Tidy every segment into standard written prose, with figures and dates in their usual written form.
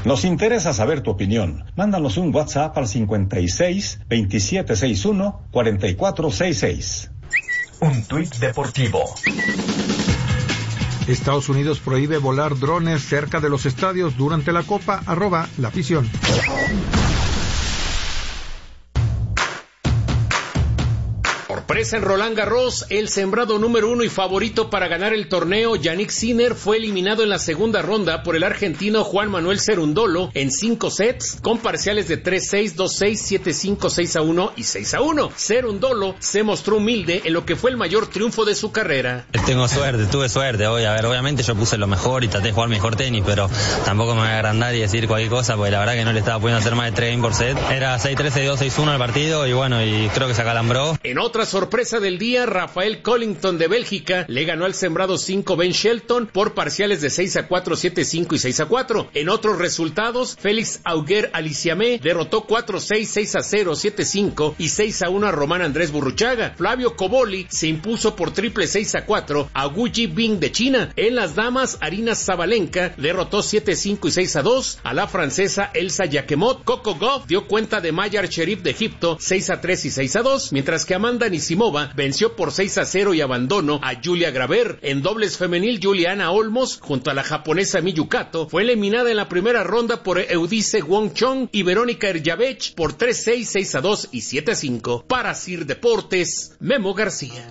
Nos interesa saber tu opinión. Mándanos un WhatsApp al 56 2761 4466. Un tuit deportivo. Estados Unidos prohíbe volar drones cerca de los estadios durante la Copa, @La Afición. Sorpresa en Roland Garros, el sembrado número 1 y favorito para ganar el torneo, Jannik Sinner, fue eliminado en la segunda ronda por el argentino Juan Manuel Cerundolo en 5 sets, con parciales de 3-6, 2-6, 7-5, 6-1 y 6-1. Cerundolo se mostró humilde en lo que fue el mayor triunfo de su carrera. Tuve suerte hoy. A ver, obviamente yo puse lo mejor y traté de jugar mejor tenis, pero tampoco me voy a agrandar y decir cualquier cosa, porque la verdad que no le estaba pudiendo hacer más de 3 games por set. Era 6-3, 6-2, 6-1 el partido y bueno, y creo que se acalambró. En otra sorpresa del día, Rafael Collington de Bélgica le ganó al sembrado 5 Ben Shelton por parciales de 6-4, 7-5 y 6-4. En otros resultados, Félix Auger-Aliassime derrotó 4-6, 6-0, 7-5 y 6-1 a Román Andrés Burruchaga. Flavio Coboli se impuso por triple 6-4 a Wu Jibing de China. En las damas, Arina Sabalenka derrotó 7-5 y 6-2 a la francesa Elsa Jacquemot. Coco Gauff dio cuenta de Mayar Sherif de Egipto 6-3 y 6-2, mientras que Amanda Anisimova venció por 6-0 y abandono a Julia Graver. En dobles femenil, Juliana Olmos, junto a la japonesa Miyu Kato, fue eliminada en la primera ronda por Eunice Wong Chong y Verónica Erjavech por 3-6, 6-2 y 7-5. Para Sir Deportes, Memo García.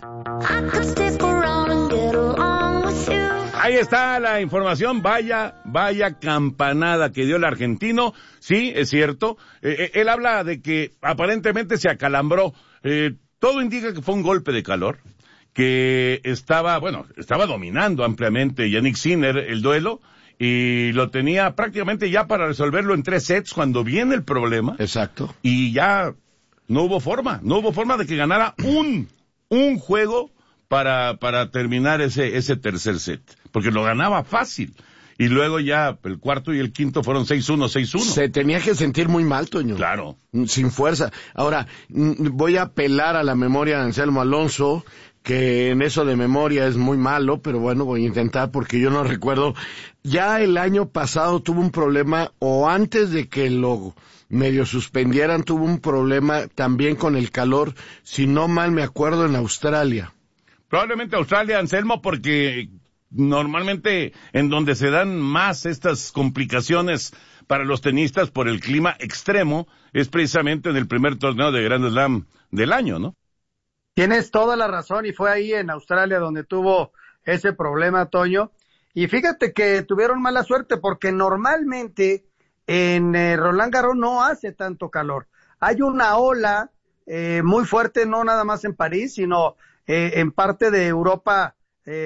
Ahí está la información, vaya campanada que dio el argentino. Sí, es cierto, él habla de que aparentemente se acalambró, todo indica que fue un golpe de calor, que estaba dominando ampliamente Jannik Sinner el duelo, y lo tenía prácticamente ya para resolverlo en 3 sets cuando viene el problema. Exacto. Y ya no hubo forma de que ganara un juego para terminar ese tercer set, porque lo ganaba fácil. Y luego ya el cuarto y el quinto fueron 6-1, 6-1. Se tenía que sentir muy mal, Toño. Claro. Sin fuerza. Ahora, voy a apelar a la memoria de Anselmo Alonso, que en eso de memoria es muy malo, pero bueno, voy a intentar porque yo no recuerdo. Ya el año pasado tuvo un problema, o antes de que lo medio suspendieran, tuvo un problema también con el calor, si no mal me acuerdo, en Australia. Probablemente Australia, Anselmo, porque normalmente en donde se dan más estas complicaciones para los tenistas por el clima extremo es precisamente en el primer torneo de Grand Slam del año, ¿no? Tienes toda la razón, y fue ahí en Australia donde tuvo ese problema, Toño. Y fíjate que tuvieron mala suerte porque normalmente en Roland Garros no hace tanto calor. Hay una ola muy fuerte, no nada más en París, sino en parte de Europa,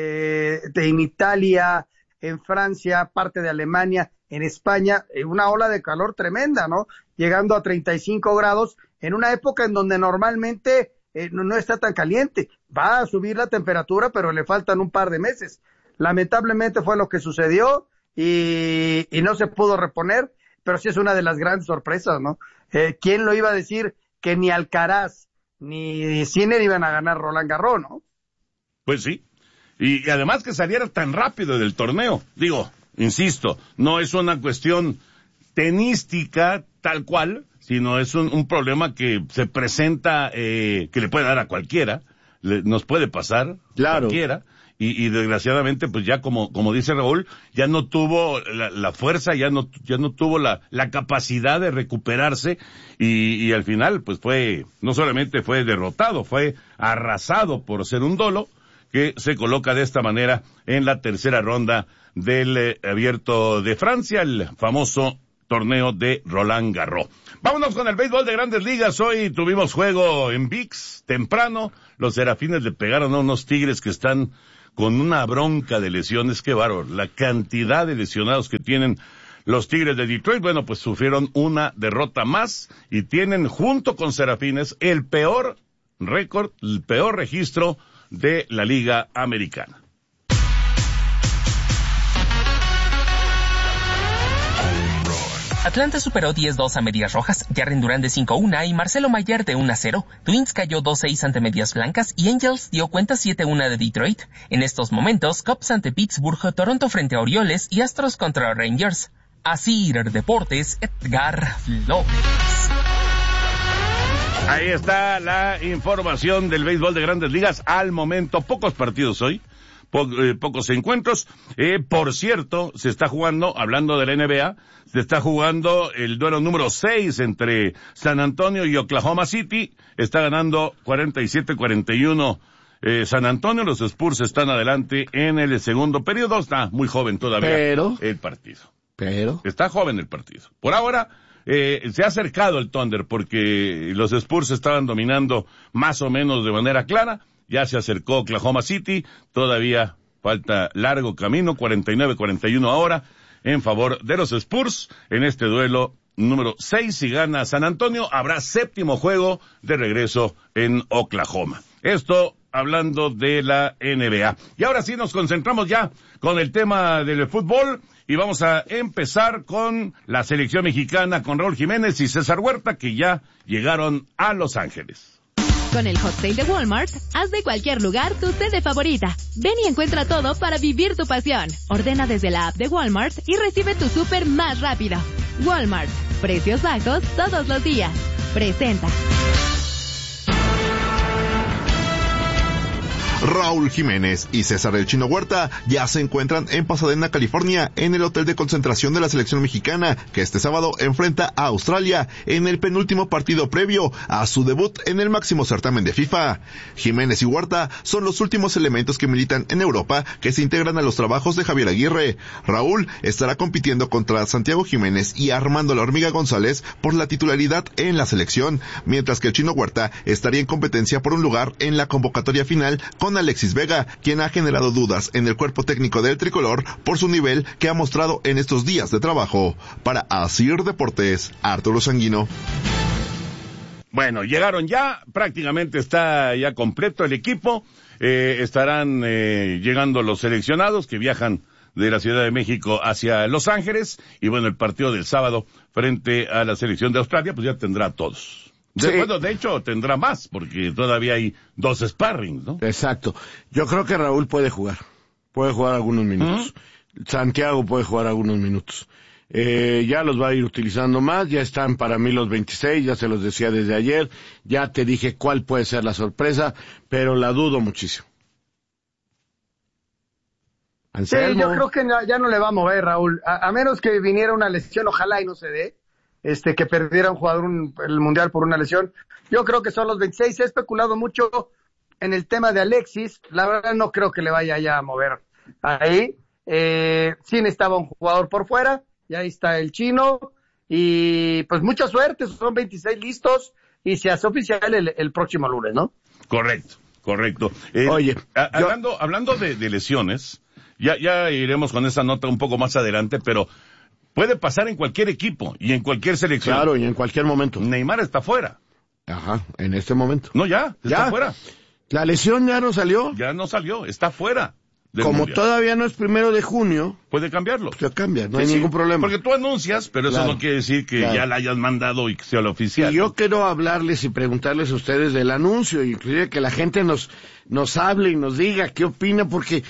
en Italia, en Francia, parte de Alemania, en España, una ola de calor tremenda, ¿no? Llegando a 35 grados en una época en donde normalmente no está tan caliente. Va a subir la temperatura, pero le faltan un par de meses. Lamentablemente fue lo que sucedió y no se pudo reponer, pero sí es una de las grandes sorpresas, ¿no? ¿Quién lo iba a decir que ni Alcaraz ni Sinner iban a ganar Roland Garros, ¿no? Pues sí. Y además que saliera tan rápido del torneo. Digo, insisto, no es una cuestión tenística tal cual, sino es un problema que se presenta, que le puede dar a cualquiera, nos puede pasar, claro, cualquiera, y desgraciadamente, pues ya como dice Raúl, ya no tuvo la fuerza, ya no tuvo la capacidad de recuperarse, y al final, pues no solamente fue derrotado, fue arrasado por Cerundolo, que se coloca de esta manera en la tercera ronda del Abierto de Francia, el famoso torneo de Roland Garros. Vámonos con el béisbol de Grandes Ligas. Hoy tuvimos juego en ViX temprano. Los Serafines le pegaron a unos Tigres que están con una bronca de lesiones. Qué bárbaro. La cantidad de lesionados que tienen los Tigres de Detroit, bueno, pues sufrieron una derrota más y tienen junto con Serafines el peor récord, el peor registro de la Liga Americana. Atlanta superó 10-2 a Medias Rojas, Jarren Durán de 5-1 y Marcelo Mayer de 1-0. Twins cayó 2-6 ante Medias Blancas y Angels dio cuenta 7-1 de Detroit. En estos momentos, Cubs ante Pittsburgh, Toronto frente a Orioles y Astros contra Rangers. Asir Deportes, Edgar Flores. Ahí está la información del béisbol de Grandes Ligas. Al momento, pocos partidos hoy, pocos encuentros. Por cierto, se está jugando, hablando de la NBA, se está jugando el duelo número 6 entre San Antonio y Oklahoma City. Está ganando 47-41 San Antonio. Los Spurs están adelante en el segundo periodo. Está muy joven todavía el partido. Está joven el partido. Por ahora, se ha acercado el Thunder porque los Spurs estaban dominando más o menos de manera clara. Ya se acercó Oklahoma City. Todavía falta largo camino. 49-41 ahora en favor de los Spurs en este duelo número 6. Si gana San Antonio, habrá séptimo juego de regreso en Oklahoma. Esto hablando de la NBA. Y ahora sí nos concentramos ya con el tema del fútbol. Y vamos a empezar con la selección mexicana, con Raúl Jiménez y César Huerta, que ya llegaron a Los Ángeles. Con el Hot Sale de Walmart, haz de cualquier lugar tu sede favorita. Ven y encuentra todo para vivir tu pasión. Ordena desde la app de Walmart y recibe tu súper más rápido. Walmart. Precios bajos todos los días. Presenta. Raúl Jiménez y César El Chino Huerta ya se encuentran en Pasadena, California, en el hotel de concentración de la selección mexicana, que este sábado enfrenta a Australia en el penúltimo partido previo a su debut en el máximo certamen de FIFA. Jiménez y Huerta son los últimos elementos que militan en Europa que se integran a los trabajos de Javier Aguirre. Raúl estará compitiendo contra Santiago Jiménez y Armando La Hormiga González por la titularidad en la selección, mientras que el Chino Huerta estaría en competencia por un lugar en la convocatoria final con Alexis Vega, quien ha generado dudas en el cuerpo técnico del tricolor por su nivel que ha mostrado en estos días de trabajo. Para Asir Deportes, Arturo Sanguino. Bueno, llegaron ya, prácticamente está ya completo el equipo. Estarán llegando los seleccionados que viajan de la Ciudad de México hacia Los Ángeles. Y bueno, el partido del sábado frente a la selección de Australia, pues ya tendrá a todos. Sí. Bueno, de hecho, tendrá más, porque todavía hay 2 sparrings, ¿no? Exacto. Yo creo que Raúl puede jugar algunos minutos. Santiago puede jugar algunos minutos. Ya los va a ir utilizando más, ya están para mí los 26, ya se los decía desde ayer, ya te dije cuál puede ser la sorpresa, pero la dudo muchísimo. Anselmo. Sí, yo creo que ya no le va a mover, Raúl, a menos que viniera una lesión, ojalá y no se dé. Que perdiera un jugador el Mundial por una lesión. Yo creo que son los 26. Se ha especulado mucho en el tema de Alexis. La verdad no creo que le vaya ya a mover ahí. Sí necesitaba un jugador por fuera. Y ahí está el Chino. Y pues mucha suerte. Son 26 listos. Y se hace oficial el próximo lunes, ¿no? Correcto. Oye, hablando de lesiones, ya iremos con esa nota un poco más adelante, pero puede pasar en cualquier equipo y en cualquier selección. Claro, y en cualquier momento. Neymar está fuera. Ajá, en este momento. No, está fuera. ¿La lesión ya no salió? Ya no salió, está fuera. Como mundial. Todavía no es 1 de junio. Puede cambiarlo. Pues cambia, no hay ningún problema. Porque tú anuncias, pero eso no quiere decir que ya la hayas mandado y que sea lo oficial. Y yo quiero hablarles y preguntarles a ustedes del anuncio, inclusive que la gente nos hable y nos diga qué opina, porque,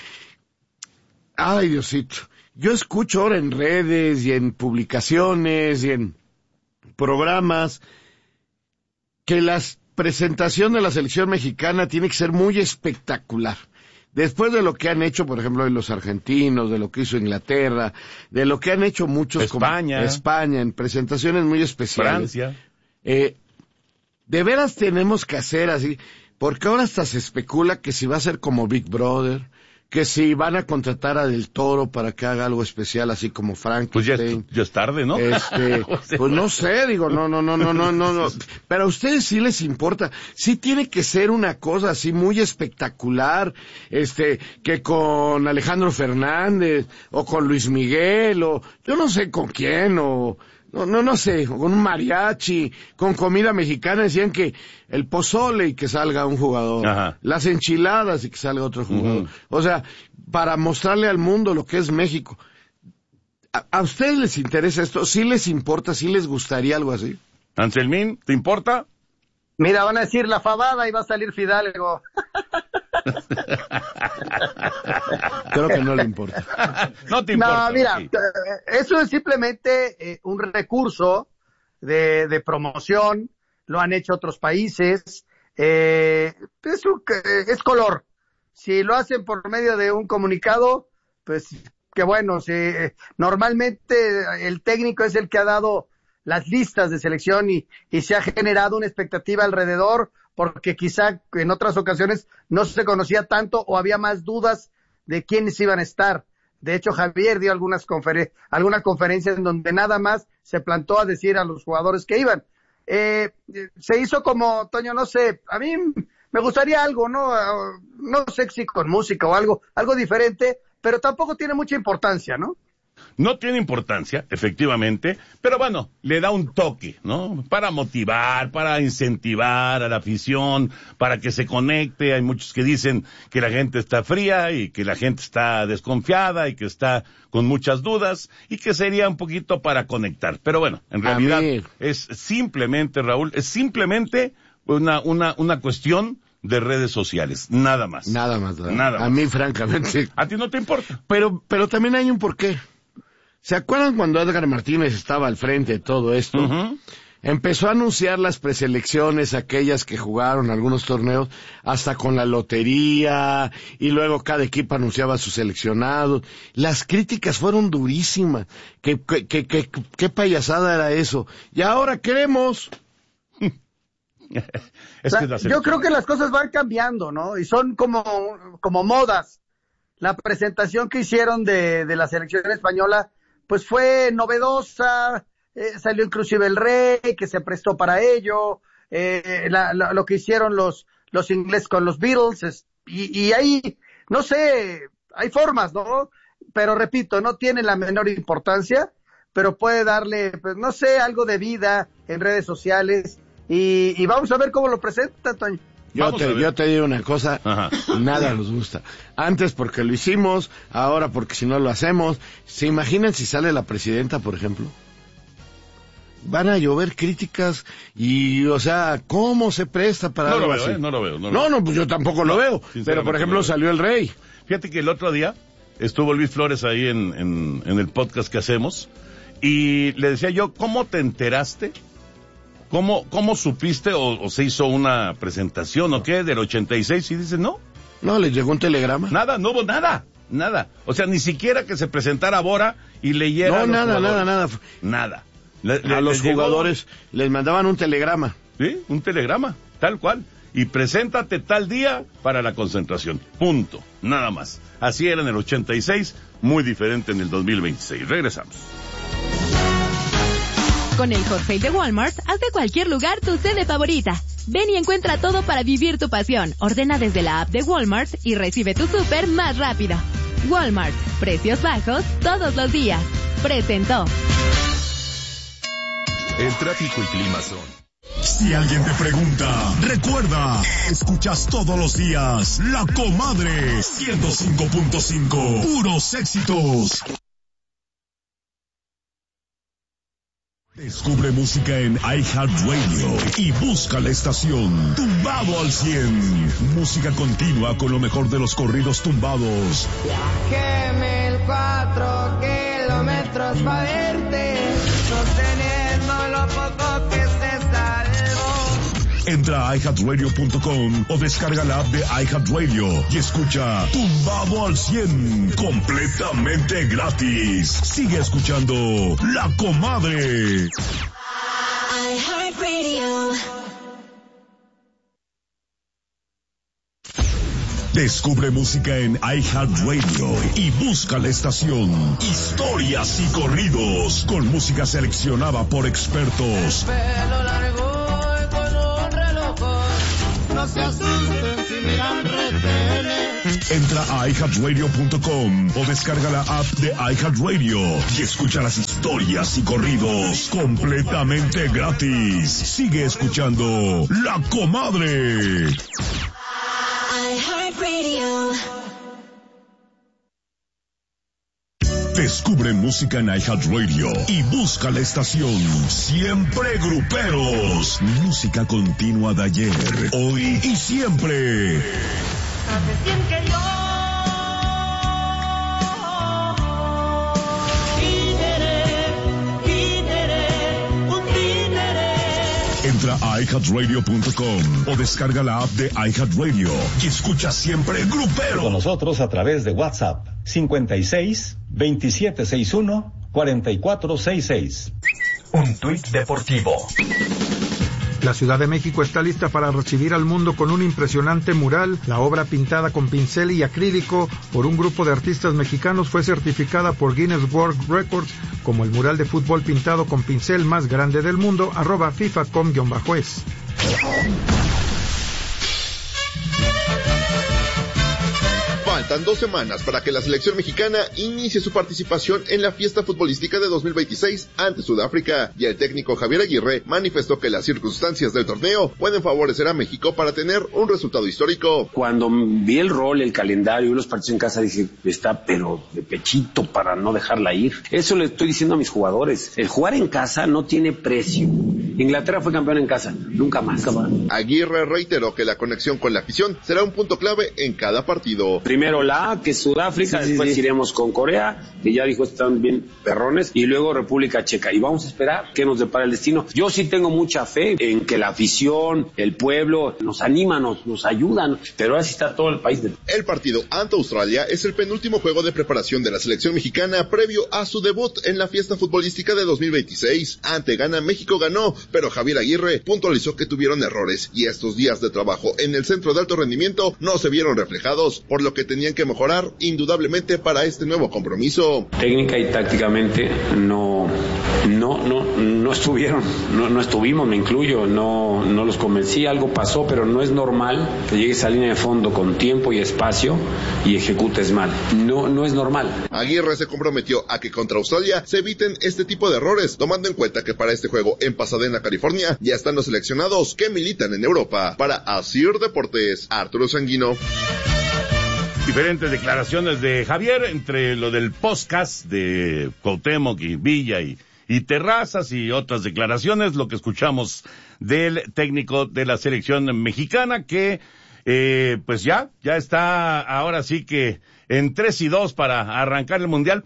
ay Diosito, yo escucho ahora en redes y en publicaciones y en programas que la presentación de la selección mexicana tiene que ser muy espectacular. Después de lo que han hecho, por ejemplo, los argentinos, de lo que hizo Inglaterra, de lo que han hecho muchos España en presentaciones muy especiales. Francia. De veras tenemos que hacer así, porque ahora hasta se especula que si va a ser como Big Brother, que si van a contratar a Del Toro para que haga algo especial, así como Frankenstein. Pues ya es tarde, ¿no? Pues no sé, digo, no. Pero a ustedes sí les importa. Sí tiene que ser una cosa así muy espectacular, que con Alejandro Fernández, o con Luis Miguel, o yo no sé con quién, o no sé, con un mariachi, con comida mexicana. Decían que el pozole y que salga un jugador, ajá, las enchiladas y que salga otro jugador. O sea, para mostrarle al mundo lo que es México. ¿A ustedes les interesa esto? ¿Sí les importa? ¿Sí les gustaría algo así? Anselmín, ¿te importa? Mira, van a decir la fabada y va a salir Fidalgo. Creo que no le importa. No te importa. No, mira, sí. eso es simplemente un recurso de promoción, lo han hecho otros países, es color. Si lo hacen por medio de un comunicado, pues que bueno, normalmente el técnico es el que ha dado las listas de selección y se ha generado una expectativa alrededor, porque quizá en otras ocasiones no se conocía tanto o había más dudas de quiénes iban a estar. De hecho, Javier dio alguna conferencia en donde nada más se plantó a decir a los jugadores que iban. Se hizo como, Toño, no sé, a mí me gustaría algo, no sé si con música o algo diferente, pero tampoco tiene mucha importancia, ¿no? No tiene importancia, efectivamente, pero bueno, le da un toque, ¿no? Para motivar, para incentivar a la afición, para que se conecte. Hay muchos que dicen que la gente está fría y que la gente está desconfiada y que está con muchas dudas y que sería un poquito para conectar. Pero bueno, en realidad es simplemente, Raúl, una cuestión de redes sociales, nada más. Nada más. Nada más. A mí, francamente. ¿A ti no te importa? Pero también hay un porqué. ¿Se acuerdan cuando Edgar Martínez estaba al frente de todo esto? Uh-huh. Empezó a anunciar las preselecciones, aquellas que jugaron algunos torneos, hasta con la lotería, y luego cada equipo anunciaba a sus seleccionados. Las críticas fueron durísimas. ¿Qué payasada era eso? Y ahora queremos... Yo creo que las cosas van cambiando, ¿no? Y son como modas. La presentación que hicieron de la selección española, pues fue novedosa, salió inclusive el Rey, que se prestó para ello, lo que hicieron los ingleses con los Beatles, y ahí, no sé, hay formas, ¿no? Pero repito, no tiene la menor importancia, pero puede darle, pues, no sé, algo de vida en redes sociales, y vamos a ver cómo lo presenta, Toño. Yo te digo una cosa, ajá, nada nos gusta. Antes porque lo hicimos, ahora porque si no lo hacemos. ¿Se imaginan si sale la presidenta, por ejemplo? Van a llover críticas y, o sea, ¿cómo se presta para algo así? No lo veo. No, pues yo tampoco lo veo. Pero, por ejemplo, salió el Rey. Fíjate que el otro día estuvo Luis Flores ahí en el podcast que hacemos y le decía yo, ¿cómo te enteraste? ¿Cómo supiste o se hizo una presentación o qué del 86? Y dice, no, les llegó un telegrama. Nada, no hubo nada. O sea, ni siquiera que se presentara Bora y leyera. Nada. A los jugadores les mandaban un telegrama. Sí, un telegrama, tal cual. Y preséntate tal día para la concentración. Punto. Nada más. Así era en el 86, muy diferente en el 2026. Regresamos. Con el Hot Sale de Walmart, haz de cualquier lugar tu sede favorita. Ven y encuentra todo para vivir tu pasión. Ordena desde la app de Walmart y recibe tu súper más rápido. Walmart, precios bajos todos los días. Presentó. El tráfico y clima son... Si alguien te pregunta, recuerda, escuchas todos los días La Comadre 105.5, puros éxitos. Descubre música en iHeartRadio y busca la estación Tumbado al 100. Música continua con lo mejor de los corridos tumbados. Viajé 1004 kilómetros para verte, sosteniendo lo poco que se salvó. Entra a iHeartRadio.com o descarga la app de iHeartRadio y escucha Tumbado al 100 completamente gratis. Sigue escuchando La Comadre. iHeartRadio. Descubre música en iHeartRadio y busca la estación Historias y Corridos con música seleccionada por expertos. Pelo largo y con un reloj, no se asusten si miran retenes. Entra a iHeartRadio.com o descarga la app de iHeartRadio y escucha las historias y corridos completamente gratis. Sigue escuchando La Comadre. iHeartRadio. Descubre música en iHeartRadio y busca la estación Siempre Gruperos. Música continua de ayer, hoy y siempre. hace 100 que yo. Entra a iHeartRadio.com o descarga la app de iHeartRadio y escucha siempre Grupero. Con nosotros a través de WhatsApp 56-2761-4466. Un tuit deportivo. La Ciudad de México está lista para recibir al mundo con un impresionante mural. La obra pintada con pincel y acrílico por un grupo de artistas mexicanos fue certificada por Guinness World Records como el mural de fútbol pintado con pincel más grande del mundo, @FIFA.com_es. Faltan 2 semanas para que la selección mexicana inicie su participación en la fiesta futbolística de 2026 ante Sudáfrica, y el técnico Javier Aguirre manifestó que las circunstancias del torneo pueden favorecer a México para tener un resultado histórico. Cuando vi el rol, el calendario y los partidos en casa, dije, está pero de pechito para no dejarla ir. Eso le estoy diciendo a mis jugadores. El jugar en casa no tiene precio. Inglaterra fue campeón en casa, nunca más. Aguirre reiteró que la conexión con la afición será un punto clave en cada partido. Primero que es Sudáfrica, después iremos con Corea, que ya dijo están bien perrones, y luego República Checa, y vamos a esperar qué nos depara el destino. Yo sí tengo mucha fe en que la afición, el pueblo, nos animan, nos ayudan, pero ahora sí está todo el país. El partido ante Australia es el penúltimo juego de preparación de la selección mexicana previo a su debut en la fiesta futbolística de 2026. Ante Ghana, México ganó, pero Javier Aguirre puntualizó que tuvieron errores, y estos días de trabajo en el centro de alto rendimiento no se vieron reflejados, por lo que tenían que mejorar indudablemente para este nuevo compromiso. Técnica y tácticamente no estuvimos, me incluyo, no los convencí, algo pasó, pero no es normal que llegues a línea de fondo con tiempo y espacio y ejecutes mal. No es normal. Aguirre se comprometió a que contra Australia se eviten este tipo de errores, tomando en cuenta que para este juego en Pasadena, California, ya están los seleccionados que militan en Europa. Para Asir Deportes, Arturo Sanguino. Diferentes declaraciones de Javier entre lo del podcast de Cuauhtémoc y Villa y Terrazas y otras declaraciones, lo que escuchamos del técnico de la selección mexicana que pues ya está ahora sí que en 3-2 para arrancar el Mundial.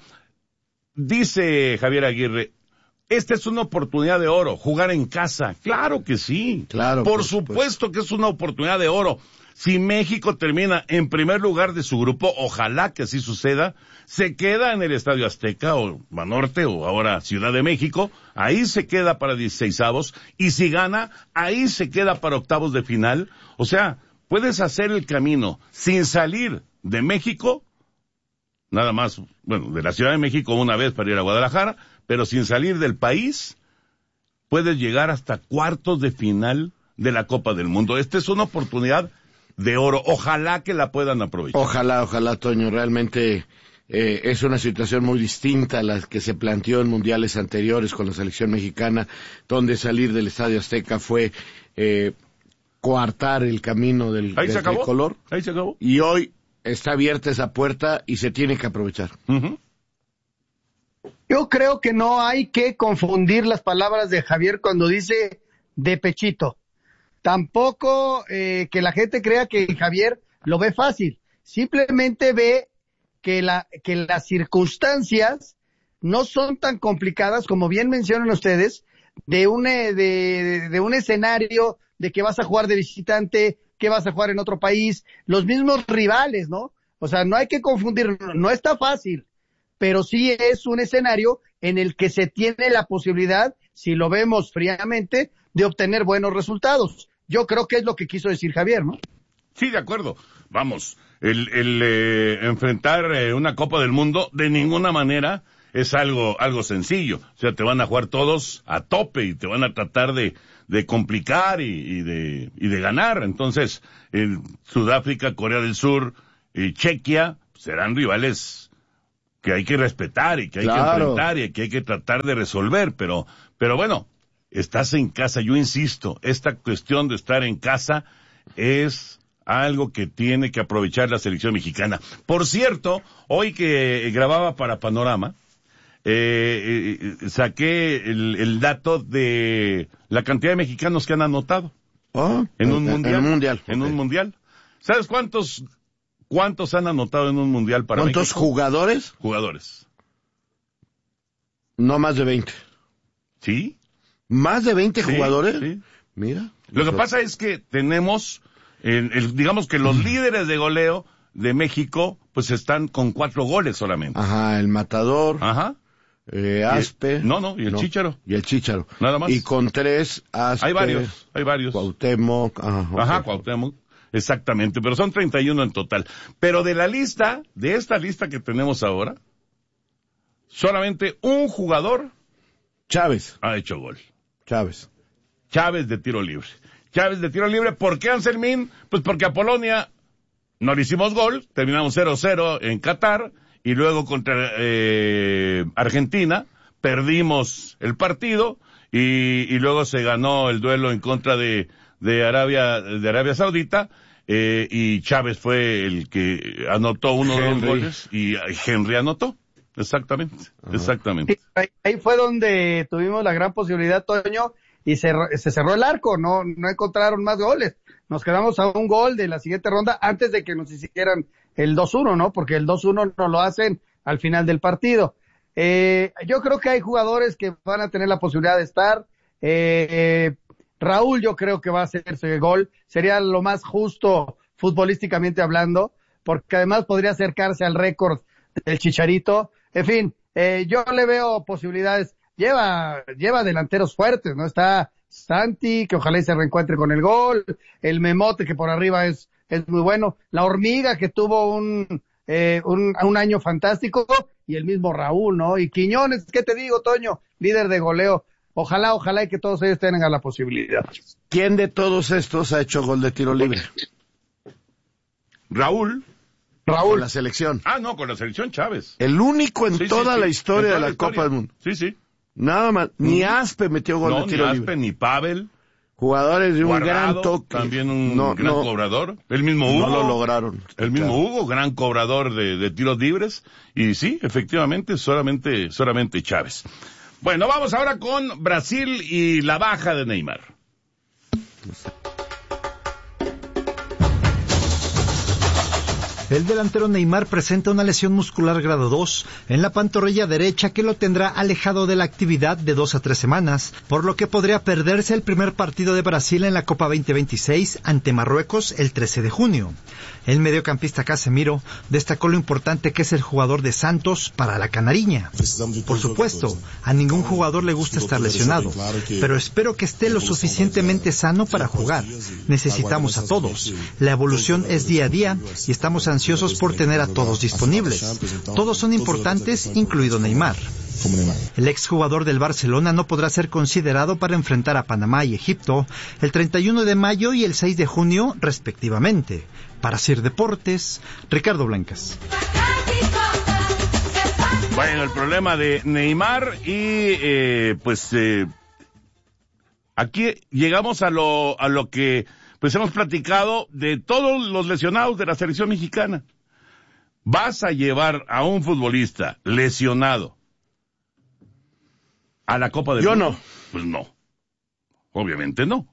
Dice Javier Aguirre, esta es una oportunidad de oro, jugar en casa. Claro que sí. Claro. Por supuesto que es una oportunidad de oro. Si México termina en primer lugar de su grupo, ojalá que así suceda, se queda en el Estadio Azteca o Banorte o ahora Ciudad de México, ahí se queda para 16avos, y si gana, ahí se queda para octavos de final. O sea, puedes hacer el camino sin salir de México, nada más, bueno, de la Ciudad de México una vez para ir a Guadalajara, pero sin salir del país, puedes llegar hasta cuartos de final de la Copa del Mundo. Esta es una oportunidad de oro. Ojalá que la puedan aprovechar. Ojalá, Toño. Realmente es una situación muy distinta a la que se planteó en mundiales anteriores con la selección mexicana, donde salir del Estadio Azteca fue coartar el camino del tricolor. Ahí se acabó. Y hoy está abierta esa puerta y se tiene que aprovechar. Uh-huh. Yo creo que no hay que confundir las palabras de Javier cuando dice de pechito. Tampoco que la gente crea que Javier lo ve fácil. Simplemente ve que las circunstancias no son tan complicadas como bien mencionan ustedes, de un escenario de que vas a jugar de visitante, que vas a jugar en otro país, los mismos rivales, ¿no? O sea, no hay que confundir, no está fácil, pero sí es un escenario en el que se tiene la posibilidad, si lo vemos fríamente, de obtener buenos resultados. Yo creo que es lo que quiso decir Javier, ¿no? Sí, de acuerdo. Vamos, el enfrentar una Copa del Mundo de ninguna manera es algo sencillo. O sea, te van a jugar todos a tope y te van a tratar de complicar y de ganar. Entonces, Sudáfrica, Corea del Sur y Chequia serán rivales que hay que respetar y que hay que enfrentar y que hay que tratar de resolver. Pero bueno, estás en casa. Yo insisto, esta cuestión de estar en casa es algo que tiene que aprovechar la selección mexicana. Por cierto, hoy que grababa para Panorama, saqué el dato de la cantidad de mexicanos que han anotado en un mundial. ¿Sabes cuántos ¿Cuántos han anotado en un mundial para ¿Cuántos México? jugadores? Jugadores. No más de 20. ¿Sí? ¿Más de 20 Sí, jugadores? sí. Mira. Lo que pasa es que tenemos, digamos que los líderes de goleo de México, pues están con 4 goles solamente. Ajá, el Matador. Ajá. Aspe. Y el Chícharo. Y el Chícharo. Nada más. Y con 3, Aspe. Hay varios. Cuauhtémoc. Ajá, Cuauhtémoc. Exactamente, pero son 31 en total. Pero de esta lista que tenemos ahora, solamente un jugador Chávez ha hecho gol. Chávez de tiro libre. ¿Por qué, Anselmín? Pues porque a Polonia no le hicimos gol, terminamos 0-0 en Qatar, y luego contra Argentina perdimos el partido, y luego se ganó el duelo en contra de Arabia Saudita, y Chávez fue el que anotó uno de los goles, y Henry anotó. Exactamente. Sí, ahí fue donde tuvimos la gran posibilidad, Toño, y se cerró el arco, no encontraron más goles. Nos quedamos a un gol de la siguiente ronda antes de que nos hicieran el 2-1, ¿no? Porque el 2-1 no lo hacen al final del partido. Yo creo que hay jugadores que van a tener la posibilidad de estar. Raúl yo creo que va a hacerse el gol. Sería lo más justo futbolísticamente hablando, porque además podría acercarse al récord del Chicharito. En fin, yo le veo posibilidades. Lleva delanteros fuertes, ¿no? Está Santi, que ojalá y se reencuentre con el gol, el Memote, que por arriba es muy bueno, la Hormiga, que tuvo un año fantástico, y el mismo Raúl, ¿no? Y Quiñones, ¿qué te digo, Toño? Líder de goleo. Ojalá y que todos ellos tengan la posibilidad. ¿Quién de todos estos ha hecho gol de tiro libre? Raúl. Con la selección. No, con la selección Chávez. El único en toda la historia de la Copa del Mundo. Sí. Nada más. Ni Aspe metió gol de tiro libre. Ni Aspe, ni Pavel. Jugadores de Guardado, un gran toque. También un gran cobrador. El mismo Hugo. No lo lograron. El mismo Hugo, gran cobrador de tiros libres. Y sí, efectivamente, solamente Chávez. Bueno, vamos ahora con Brasil y la baja de Neymar. El delantero Neymar presenta una lesión muscular grado 2 en la pantorrilla derecha que lo tendrá alejado de la actividad de 2 a 3 semanas, por lo que podría perderse el primer partido de Brasil en la Copa 2026 ante Marruecos el 13 de junio. El mediocampista Casemiro destacó lo importante que es el jugador de Santos para la canariña. Por supuesto, a ningún jugador le gusta estar lesionado, pero espero que esté lo suficientemente sano para jugar. Necesitamos a todos. La evolución es día a día y estamos ansiosos por tener a todos disponibles. Todos son importantes, incluido Neymar. El exjugador del Barcelona no podrá ser considerado para enfrentar a Panamá y Egipto el 31 de mayo y el 6 de junio, respectivamente. Para Sir Deportes, Ricardo Blancas. Bueno, el problema de Neymar y aquí llegamos a lo que pues hemos platicado de todos los lesionados de la selección mexicana. ¿Vas a llevar a un futbolista lesionado a la Copa del Mundo? No. Pues no. Obviamente no.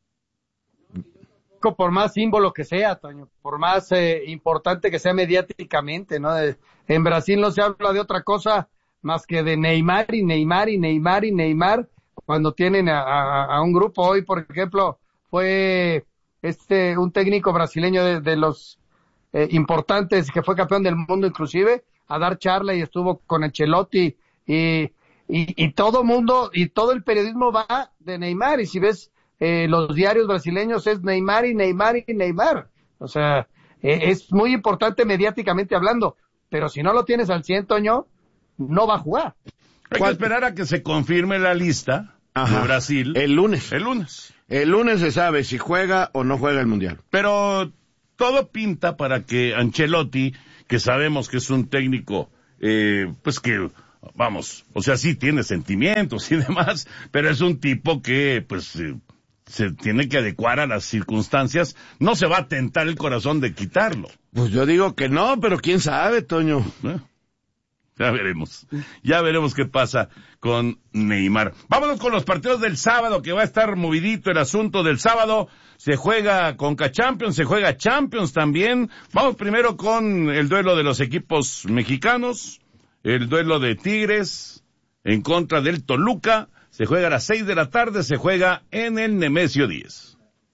Por más símbolo que sea, Toño, por más importante que sea mediáticamente, ¿no? En Brasil no se habla de otra cosa más que de Neymar y Neymar y Neymar y Neymar, cuando tienen a un grupo. Hoy, por ejemplo, fue un técnico brasileño de los importantes, que fue campeón del mundo inclusive, a dar charla y estuvo con Ancelotti y todo mundo y todo el periodismo va de Neymar, y si ves los diarios brasileños es Neymar y Neymar y Neymar. O sea, es muy importante mediáticamente hablando, pero si no lo tienes al 100, Toño, no va a jugar. Hay que esperar a que se confirme la lista de Brasil. El lunes. El lunes se sabe si juega o no juega el Mundial. Pero todo pinta para que Ancelotti, que sabemos que es un técnico, pues que, vamos, o sea, sí tiene sentimientos y demás, pero es un tipo que, pues, se tiene que adecuar a las circunstancias. No se va a tentar el corazón de quitarlo. Pues yo digo que no, pero quién sabe, Toño. Ya veremos qué pasa con Neymar. Vámonos con los partidos del sábado, que va a estar movidito el asunto del sábado. Se juega Conca Champions, se juega Champions también. Vamos primero con el duelo de los equipos mexicanos, el duelo de Tigres en contra del Toluca. Se juega a las 6 de la tarde, se juega en el Nemesio 10.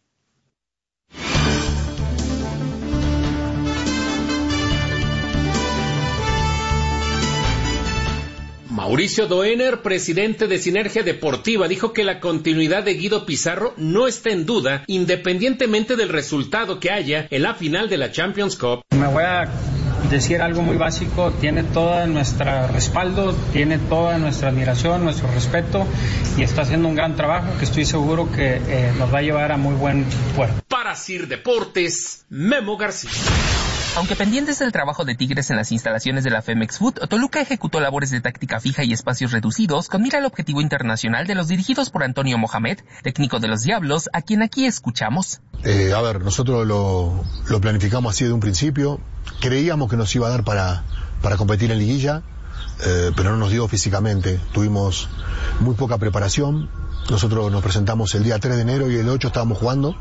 Mauricio Doener, presidente de Sinergia Deportiva, dijo que la continuidad de Guido Pizarro no está en duda, independientemente del resultado que haya en la final de la Champions Cup. Me voy a decir algo muy básico: tiene todo nuestro respaldo, tiene toda nuestra admiración, nuestro respeto, y está haciendo un gran trabajo que estoy seguro que nos va a llevar a muy buen puerto. Para Sir Deportes, Memo García. Aunque pendientes del trabajo de Tigres en las instalaciones de la Femex Food, Toluca ejecutó labores de táctica fija y espacios reducidos con mira al objetivo internacional de los dirigidos por Antonio Mohamed, técnico de los Diablos, a quien aquí escuchamos. Nosotros lo planificamos así de un principio. Creíamos que nos iba a dar para competir en liguilla, pero no nos dio físicamente. Tuvimos muy poca preparación. Nosotros nos presentamos el día 3 de enero y el 8 estábamos jugando.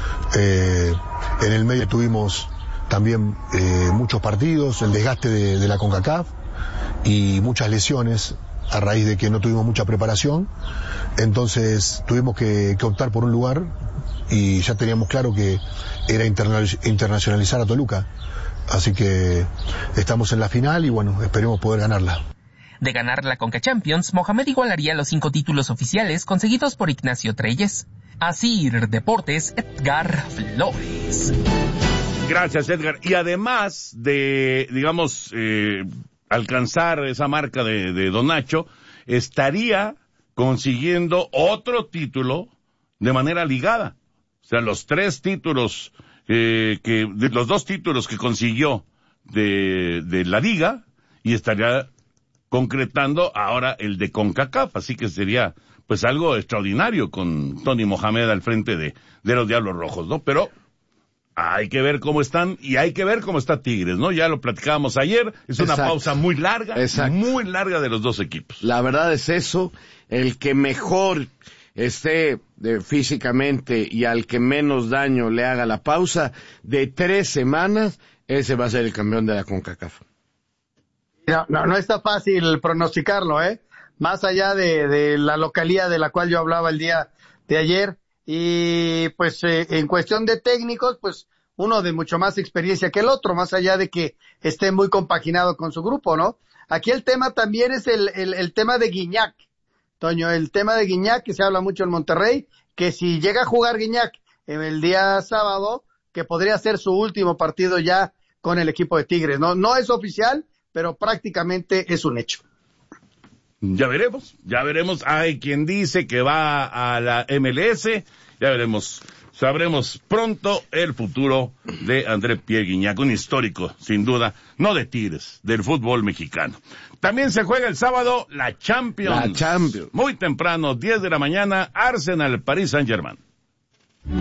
En el medio tuvimos también muchos partidos, el desgaste de la CONCACAF y muchas lesiones a raíz de que no tuvimos mucha preparación. Entonces tuvimos que optar por un lugar y ya teníamos claro que era internacionalizar a Toluca. Así que estamos en la final y bueno, esperemos poder ganarla. De ganar la Conca Champions, Mohamed igualaría los 5 títulos oficiales conseguidos por Ignacio Treyes. Asir Deportes, Edgar Flores. Gracias, Edgar. Y además de, digamos, alcanzar esa marca de Don Nacho, estaría consiguiendo otro título de manera ligada. O sea, los 3 títulos, los 2 títulos que consiguió de la liga, y estaría concretando ahora el de CONCACAF. Así que sería, pues, algo extraordinario con Tony Mohamed al frente de los Diablos Rojos, ¿no? Pero hay que ver cómo están y hay que ver cómo está Tigres, ¿no? Ya lo platicábamos ayer, es una pausa muy larga, muy larga de los dos equipos. La verdad es eso, el que mejor esté físicamente y al que menos daño le haga la pausa de 3 semanas, ese va a ser el campeón de la CONCACAF. No está fácil pronosticarlo, más allá de la localía de la cual yo hablaba el día de ayer. Y pues en cuestión de técnicos, pues uno de mucho más experiencia que el otro, más allá de que esté muy compaginado con su grupo, ¿no? Aquí el tema también es el tema de Guiñac, Toño, el tema de Guiñac, que se habla mucho en Monterrey, que si llega a jugar Guiñac en el día sábado, que podría ser su último partido ya con el equipo de Tigres, ¿no? No es oficial, pero prácticamente es un hecho. Ya veremos, hay quien dice que va a la MLS, ya veremos, sabremos pronto el futuro de André Pierre Guignac, un histórico, sin duda, no de Tigres, del fútbol mexicano. También se juega el sábado la Champions. Muy temprano, 10 de la mañana, Arsenal, Paris Saint-Germain.